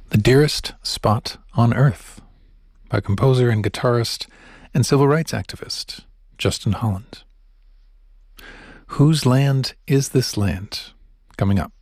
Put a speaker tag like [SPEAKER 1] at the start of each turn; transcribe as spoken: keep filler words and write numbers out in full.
[SPEAKER 1] The Dearest Spot on Earth by composer and guitarist and civil rights activist Justin Holland. Whose land is this land? Coming up.